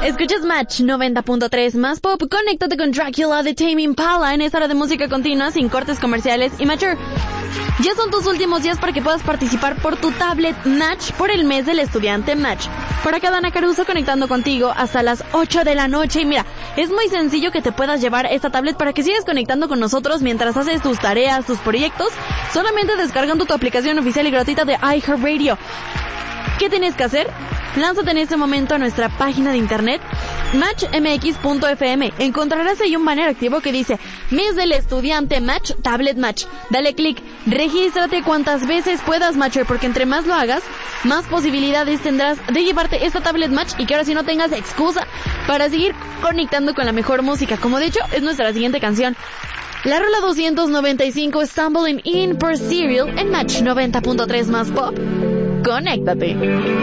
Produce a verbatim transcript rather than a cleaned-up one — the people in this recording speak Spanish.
Escuchas Match noventa punto tres más pop. Conéctate con Dracula de Tame Impala en esta hora de música continua sin cortes comerciales y Mature. Ya son tus últimos días para que puedas participar por tu tablet Match por el mes del estudiante Match. Por acá Dana Caruso conectando contigo hasta las ocho de la noche. Y mira, es muy sencillo que te puedas llevar esta tablet para que sigas conectando con nosotros mientras haces tus tareas, tus proyectos, solamente descargando tu aplicación oficial y gratuita de iHeartRadio. ¿Qué tienes que hacer? Lánzate en este momento a nuestra página de internet match m x punto f m. Encontrarás ahí un banner activo que dice Mes del Estudiante Match, Tablet Match. Dale clic, regístrate cuantas veces puedas, Matcher, porque entre más lo hagas, más posibilidades tendrás de llevarte esta Tablet Match y que ahora sí no tengas excusa para seguir conectando con la mejor música, como de hecho es nuestra siguiente canción. La rola doscientos noventa y cinco, Stumbling In por Serial en Match noventa punto tres más pop. Conéctate.